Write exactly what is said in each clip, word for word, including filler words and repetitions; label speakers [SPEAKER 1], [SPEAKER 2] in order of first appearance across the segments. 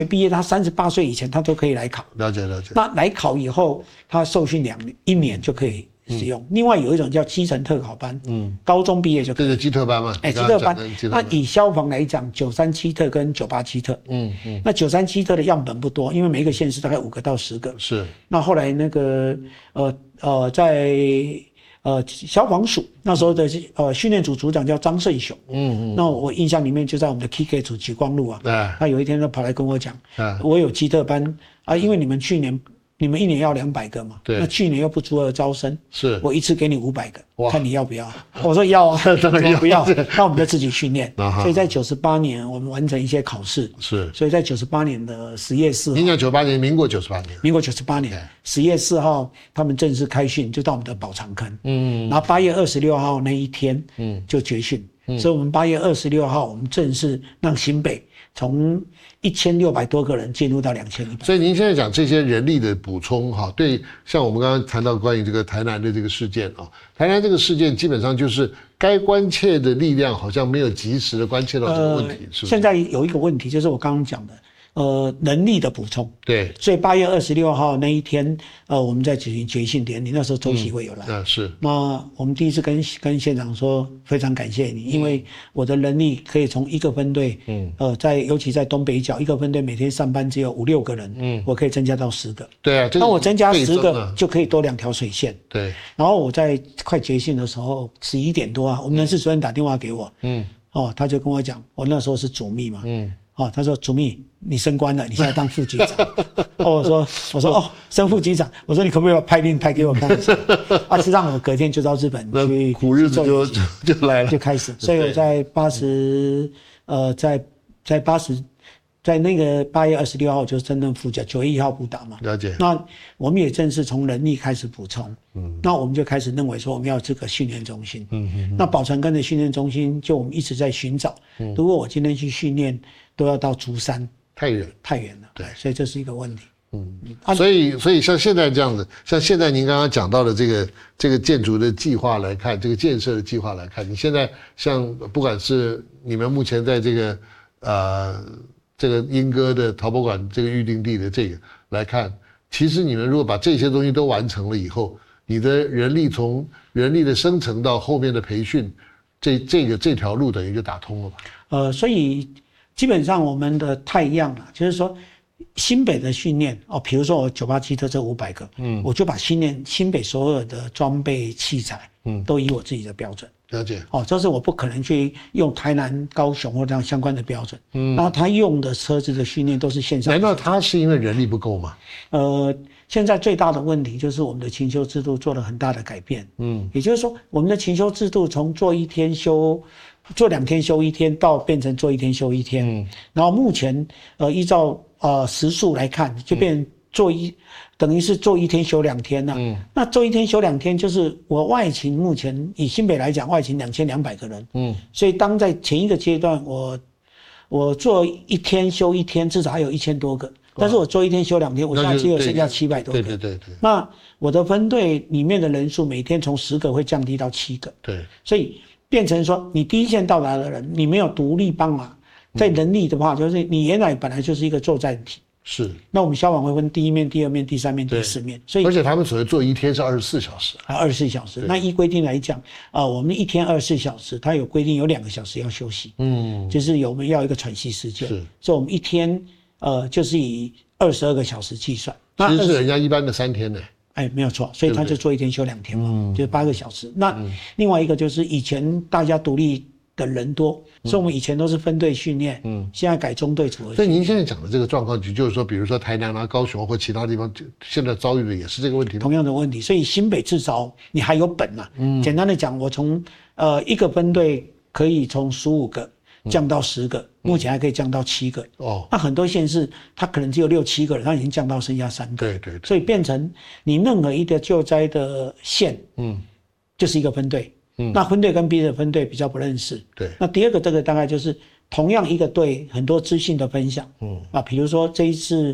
[SPEAKER 1] 毕业，他三十八岁以前他都可以来考。
[SPEAKER 2] 了解了解。
[SPEAKER 1] 那来考以后，他受训两年一年就可以使用。嗯、另外有一种叫基层特考班，嗯，高中毕业就可以。
[SPEAKER 2] 这是基特班嘛？
[SPEAKER 1] 哎，基特班。那以消防来讲，九三七特跟九八七特，嗯嗯。那九三七特的样本不多，因为每一个县市大概五个到十个。
[SPEAKER 2] 是。那
[SPEAKER 1] 后来那个呃呃在。呃，消防署那时候的呃训练组组长叫张胜雄，嗯嗯，那我印象里面就在我们的 K K 组莒光路啊，哎，他有一天就跑来跟我讲，哎，我有基特班啊，因为你们去年你们一年要两百个嘛，对，那去年又不足额招生，是我一次给你五百个，看你要不要？我说要啊，当然要，不要，那我们就自己训练。所以在九十八年我们完成一些考试，是，所以在九十八年的十月四号，
[SPEAKER 2] 您讲九八年，民国九十八年，
[SPEAKER 1] 民国九十八年十月四号，他们正式开训，就到我们的宝长坑，嗯，然后八月二十六号那一天，嗯，就结训，嗯，所以我们八月二十六号，我们正式让新北从一千六百多个人进入到两千一百。
[SPEAKER 2] 所以您现在讲这些人力的补充，哈，对，像我们刚刚谈到关于这个台南的这个事件啊，台南这个事件基本上就是该关切的力量好像没有及时的关切到这个问题，呃、是不是？
[SPEAKER 1] 现在有一个问题，就是我刚刚讲的。呃，人力的补充，
[SPEAKER 2] 对，
[SPEAKER 1] 所以八月二十六号那一天，呃，我们在举行决训典礼，那时候周习伟有来，
[SPEAKER 2] 嗯，是。
[SPEAKER 1] 那我们第一次跟跟县长说，非常感谢你，因为我的人力可以从一个分队，嗯，呃，在尤其在东北角，一个分队每天上班只有五六个人，嗯，我可以增加到十个，
[SPEAKER 2] 对啊，
[SPEAKER 1] 那我增加十个就可以多两条水线，
[SPEAKER 2] 对。
[SPEAKER 1] 然后我在快决训的时候，十一点多啊，我们人事主任打电话给我，嗯，哦，他就跟我讲，我那时候是主秘嘛，嗯。哦，他说：“主秘，你升官了，你现在当副局长。”哦，我说：“我说哦，升副局长。”我说：“你可不可以把派令拍给我看？”啊，是让我隔天就到日本去，
[SPEAKER 2] 苦日子就就就来了，
[SPEAKER 1] 就开始。所以我在八十，呃，在在八十，在那个八月二十六号就是真正副甲，九月一号补打嘛。
[SPEAKER 2] 了解。
[SPEAKER 1] 那我们也正式从人力开始补充，嗯，那我们就开始认为说我们要这个训练中心，嗯嗯。那宝船根的训练中心，就我们一直在寻找。嗯，如果我今天去训练，都要到竹山，
[SPEAKER 2] 太远
[SPEAKER 1] 太远了，对，所以这是一个问题。
[SPEAKER 2] 嗯，啊、所以所以像现在这样子，像现在您刚刚讲到的这个这个建筑的计划来看，这个建设的计划来看，你现在像不管是你们目前在这个呃这个莺歌的陶博馆这个预定地的这个来看，其实你们如果把这些东西都完成了以后，你的人力从人力的生成到后面的培训，这这个这条路等于就打通了吧？
[SPEAKER 1] 呃，所以基本上我们的太一样了，就是说新北的训练哦，比如说我九八七特这五百个，嗯，我就把训练新北所有的装备器材，嗯，都以我自己的标准。
[SPEAKER 2] 了解。
[SPEAKER 1] 哦，这是我不可能去用台南、高雄或这样相关的标准。嗯，然后他用的车子的训练都是线上。
[SPEAKER 2] 难道他是因为人力不够吗？
[SPEAKER 1] 呃，现在最大的问题就是我们的勤修制度做了很大的改变。嗯，也就是说，我们的勤修制度从做一天休。做两天休一天，到变成做一天休一天。嗯，然后目前呃依照呃时数来看，就变做一、嗯、等于是做一天休两天了、啊。嗯，那做一天休两天，就是我外勤目前以新北来讲，外勤两千两百个人。嗯，所以当在前一个阶段，我我做一天休一天，至少还有一千多个。但是我做一天休两天，我现在只有剩下七百多个。
[SPEAKER 2] 对对对对。
[SPEAKER 1] 那我的分队里面的人数每天从十个会降低到七个。
[SPEAKER 2] 对，
[SPEAKER 1] 所以。变成说，你第一线到达的人，你没有独立帮忙，在人力的话，就是你原来本来就是一个作战体。
[SPEAKER 2] 是。
[SPEAKER 1] 那我们消防会分第一面、第二面、第三面、第四面，所以
[SPEAKER 2] 而且他们所谓做一天是二十四小时，
[SPEAKER 1] 啊，二十四小时。那依规定来讲，啊、呃，我们一天二十四小时，它有规定有两个小时要休息，嗯，就是有我们要一个喘息时间，是。所以我们一天，呃，就是以二十二个小时计算。
[SPEAKER 2] 其实是人家一般的三天呢。
[SPEAKER 1] 哎，没有错，所以他就做一天休两天嘛，对对就是八个小时。嗯、那另外一个就是以前大家独立的人多，嗯、所以我们以前都是分队训练，嗯，现在改中队组合。
[SPEAKER 2] 所以您现在讲的这个状况，就是说，比如说台南啊、高雄或其他地方，现在遭遇的也是这个问题吗？
[SPEAKER 1] 同样的问题，所以新北至少你还有本啊。嗯，简单的讲，我从呃一个分队可以从十五个降到十个。嗯目前还可以降到七个哦，那很多县市它可能只有六七个人，它已经降到剩下三个。
[SPEAKER 2] 对对对，
[SPEAKER 1] 所以变成你任何一个救灾的县，嗯，就是一个分队。嗯，那分队跟别的分队比较不认识。
[SPEAKER 2] 对，
[SPEAKER 1] 那第二个这个大概就是同样一个队很多资讯的分享。嗯，啊，比如说这一次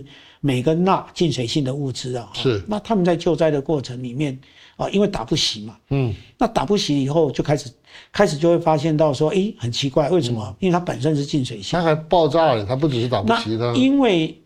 [SPEAKER 1] 镁跟钠进水性的物质啊。
[SPEAKER 2] 是。
[SPEAKER 1] 那他们在救灾的过程里面啊，因为打不熄嘛，嗯，那打不熄以后就开始开始就会发现到说，哎，很奇怪，为什么？嗯、因为它本身是进水性，
[SPEAKER 2] 它还爆炸了，它不只是打不熄，它
[SPEAKER 1] 因为